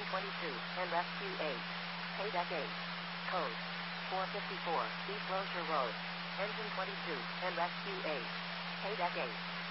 Engine 22, and Rescue 8. Paydeck 8. Code 454, East Rozier Road. Engine 22, and Rescue 8. Paydeck 8.